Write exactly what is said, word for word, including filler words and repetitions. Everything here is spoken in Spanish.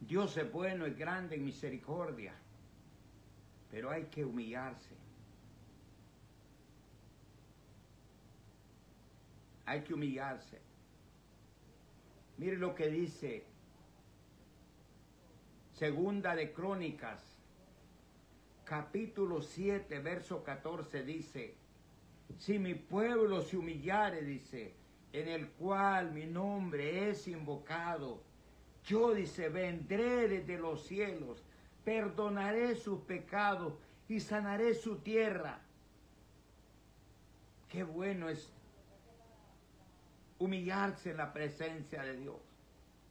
Dios es bueno, es grande en misericordia, pero hay que humillarse. Hay que humillarse. Mire lo que dice Segunda de Crónicas, capítulo siete, verso catorce, dice: si mi pueblo se humillare, dice, en el cual mi nombre es invocado, yo, dice, vendré desde los cielos, perdonaré sus pecados y sanaré su tierra. Qué bueno es humillarse en la presencia de Dios.